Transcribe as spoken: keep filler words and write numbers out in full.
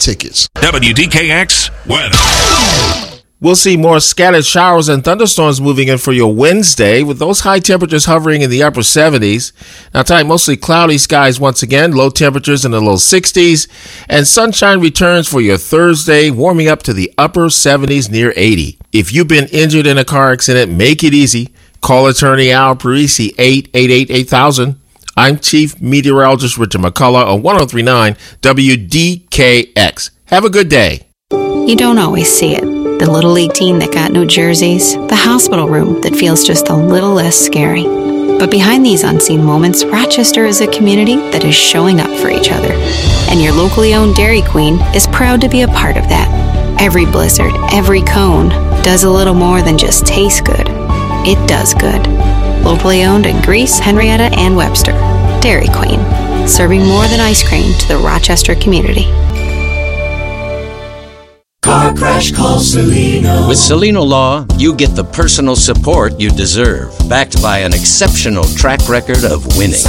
tickets. W D K X weather. We'll see more scattered showers and thunderstorms moving in for your Wednesday, with those high temperatures hovering in the upper seventies. Now tonight, mostly cloudy skies once again, low temperatures in the low sixties, and sunshine returns for your Thursday, warming up to the upper seventies near eighty. If you've been injured in a car accident, make it easy. Call attorney Al Parisi, eight eight eight, eight thousand. I'm Chief Meteorologist Richard McCullough on one oh three point nine W D K X. Have a good day. You don't always see it. The Little League team that got no jerseys, the hospital room that feels just a little less scary. But behind these unseen moments, Rochester is a community that is showing up for each other. And your locally owned Dairy Queen is proud to be a part of that. Every blizzard, every cone, does a little more than just taste good. It does good. Locally owned in Greece, Henrietta, and Webster. Dairy Queen, serving more than ice cream to the Rochester community. Car Crash, call Celino. With Celino Law, you get the personal support you deserve, backed by an exceptional track record of winning.